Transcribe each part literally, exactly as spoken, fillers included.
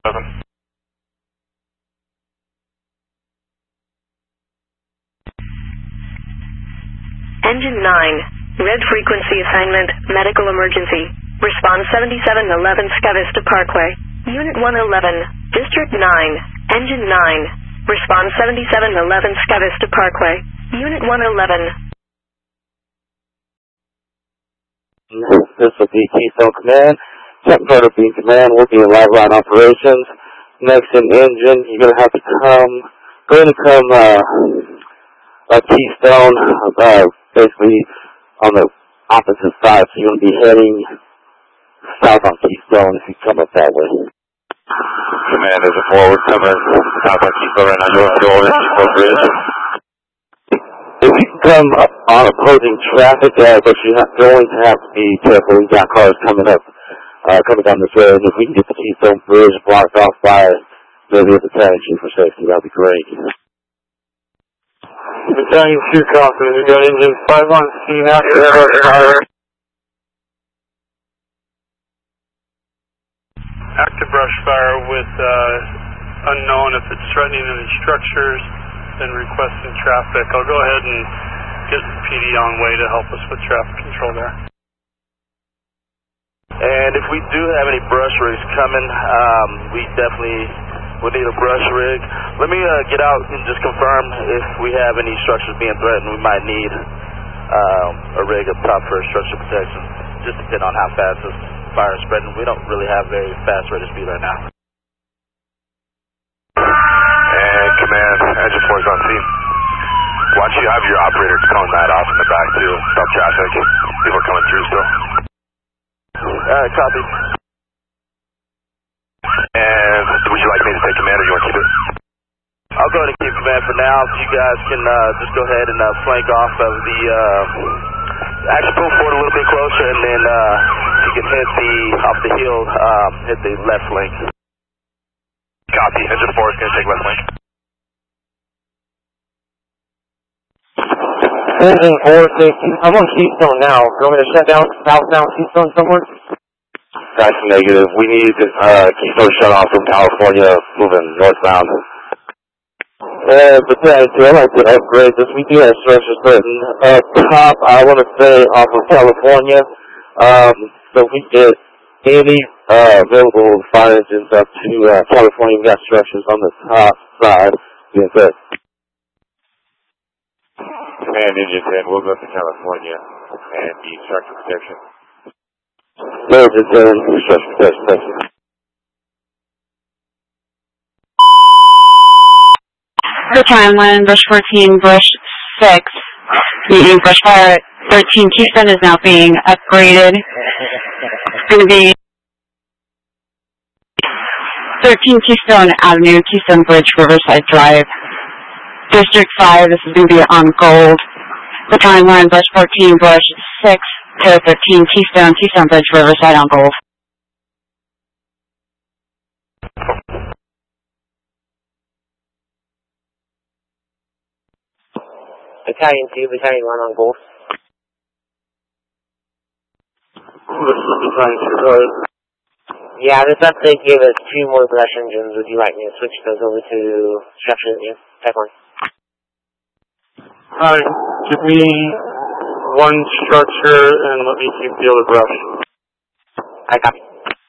seven. Engine nine, red frequency assignment, medical emergency. Response seventy-seven eleven Skavista Parkway. Unit one eleven, District nine, Engine nine. Response seventy-seven eleven Skavista Parkway. Unit one eleven. This will be Keystone Command. Second part of Beam Command will be in live line operations. Next in engine, you're going to have to come, going to come, uh, a Keystone, uh, basically on the opposite side, so you're going to be heading south on Keystone if you come up that way. Command is a forward coming south on Keystone right now. You're going to go bridge. If you can come up on opposing traffic, uh, but you're not going to have to be careful. We've got cars coming up, uh, coming down this road. If we can get the Keystone Bridge blocked off by the battalion chief for safety, that'd be great. Battalion two copy. We got engine five on scene after. Active brush fire with uh, unknown. If it's threatening any structures, then requesting traffic. I'll go ahead and get P D on way to help us with traffic control there. And if we do have any brush rigs coming, um, we definitely would need a brush rig. Let me uh, get out and just confirm if we have any structures being threatened. We might need um, a rig up top for structure protection, just depending on how fast this fire is spreading. We don't really have very fast rate of speed right now. And command, engine four is on scene. Why don't you have your operator cone that off in the back too? Stop traffic. People are coming through still. Alright, copy. And would you like me to take command or you want to keep it? I'll go ahead and keep command for now. If you guys can uh, just go ahead and uh, flank off of the, uh, actually pull forward a little bit closer, and then uh, you can hit the, off the hill, um, hit the left flank. Copy. Engine four is going to take left flank. Engine four, I'm on Keystone now. You want me to shut down southbound Keystone somewhere? That's negative. We need uh, Keystone shut off from California moving northbound. Uh, but yeah, I'd like to upgrade this. We do have structures written up top, I want to say, off of California. Um, so we get any uh, available fire engines up to uh, California. We've got structures on the top side. Yeah, good. Command engine ten, we'll go to California and the structure protection. There's the ten, structure protection. Thank you. Battalion one, Brush fourteen, Brush six, meeting Brush fire at thirteen. Keystone is now being upgraded. It's going to be thirteen Keystone Avenue, Keystone Bridge, Riverside Drive. District five, this is going to be on Gold. Battalion one, Brush fourteen, Brush six, to thirteen, Keystone, Keystone Bridge, Riverside on Gold. Battalion two, Battalion one on Gold. Yeah, this update gave us two more brush engines. Would you like me to switch those over to structure? Yeah, type one. Alright, give me one structure and let me keep the other brush. I copy.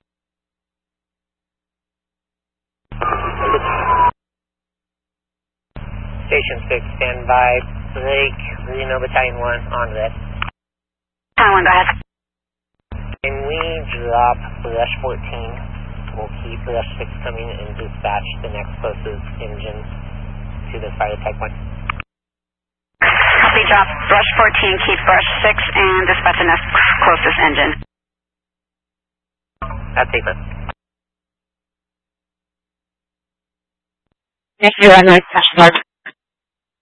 Station six, stand by. Blake, Reno, Battalion one, on red. Battalion one, go ahead. Can we drop Brush fourteen? We'll keep Brush six coming and dispatch the next closest engine to the fire type one. Copy, drop Brush fourteen, keep Brush six, and dispatch the next closest engine. That's safe. Next, you're on nice, Dash Large.